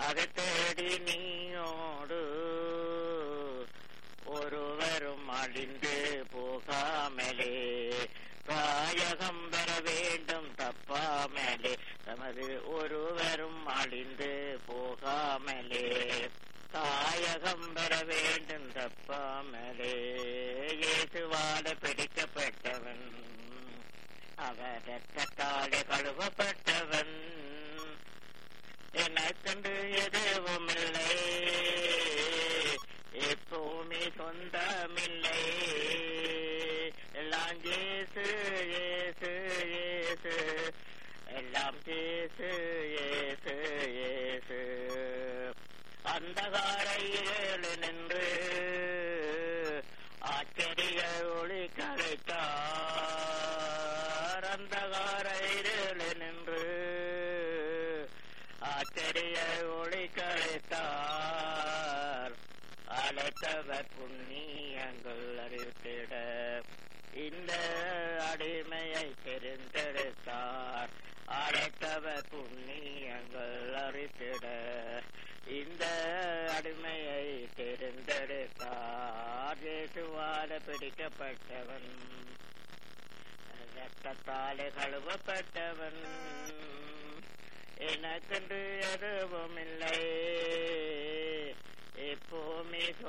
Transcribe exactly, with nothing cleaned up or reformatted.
அதை தேடி நீயோடு ஒருவரும் அழிந்து போகாமலே தாயகம் பெற வேண்டும் தப்பாமலே தமது ஒருவரும் அழிந்து போகாமலே தாயகம் பெற வேண்டும் தப்பாமலே இயேசுவால பிடிக்கப்பட்டவன் அவர் ரத்தத்தாலே கழுவப்பட்டவன் எனக்கென்று எதுவும் இல்லை எப்பவுமே சொந்தமில்லை எல்லாம் ஏசு ஏசு ஏசு எல்லாம் ஏசு ஏசு ஏசு அந்தகார இருளு நின்று ஆச்சரிய ஒளி கரைத்தார் அந்தகார இருளு நின்று ஆச்சரிய ஒளி கரைத்தார் அழைத்தவர் புண்ணியங்கள் அறிவித்திட இந்த அடிமையை தெரிந்தெடுத்தார் அழைத்தவர் புண்ணியங்கள் அறிவித்திட இந்த அடிமையை தெரிந்தெடுத்தார் இயேசுவால பிடிக்கப்பட்டவன் ரத்தத்தாலே கழுவப்பட்டவன் எனக்கென்று எதுவும் இல்லை எப்போவுமே